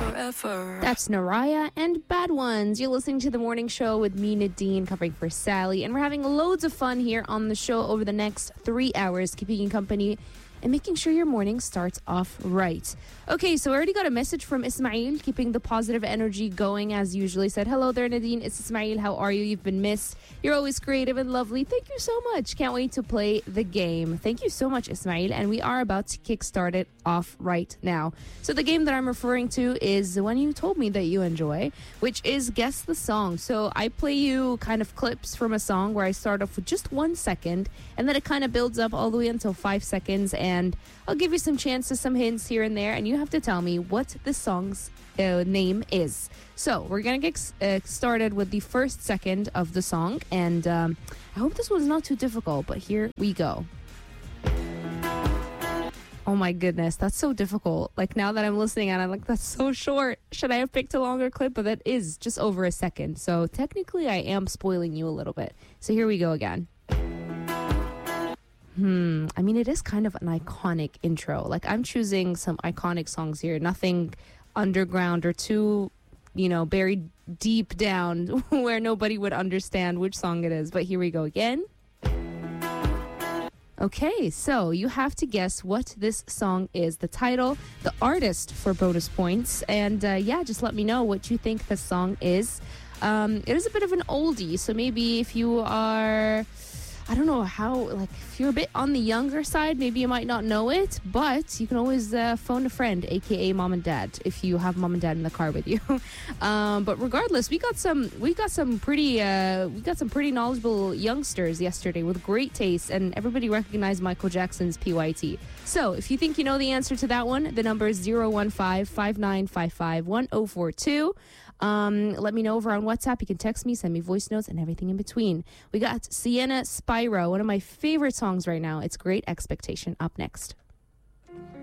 That's Naraya and Bad Ones. You're listening to The Morning Show with me, Nadine, covering for Sally. And we're having loads of fun here on the show over the next 3 hours, keeping you company and making sure your morning starts off right. Okay, so I already got a message from Ismail, keeping the positive energy going as usually. Said, hello there, Nadine. It's Ismail. How are you? You've been missed. You're always creative and lovely. Thank you so much. Can't wait to play the game. Thank you so much, Ismail. And we are about to kickstart it off right now. So the game that I'm referring to is the one you told me that you enjoy, which is Guess the Song. So I play you kind of clips from a song where I start off with just 1 second, and then it kind of builds up all the way until 5 seconds, and I'll give you some chances, some hints here and there, and you have to tell me what the song's name is. So we're going to get started with the first second of the song, and I hope this one's not too difficult, but here we go. Oh my goodness, that's so difficult. Like, now that I'm listening and I'm like, that's so short. Should I have picked a longer clip? But that is just over a second. So technically I am spoiling you a little bit. So here we go again. I mean, it is kind of an iconic intro. Like, I'm choosing some iconic songs here. Nothing underground or too, buried deep down where nobody would understand which song it is. But here we go again. Okay, so you have to guess what this song is. The title, the artist for bonus points. And just let me know what you think the song is. It is a bit of an oldie. So maybe if you are... I don't know if you're a bit on the younger side, maybe you might not know it, but you can always phone a friend, aka mom and dad, if you have mom and dad in the car with you. But regardless, we got some pretty knowledgeable youngsters yesterday with great taste, and everybody recognized Michael Jackson's PYT. So if you think you know the answer to that one, the number is 015-5955-1042. Let me know over on WhatsApp. You can text me, send me voice notes, and everything in between. We got Sienna Spyro, one of my favorite songs right now. It's Great Expectation, up next.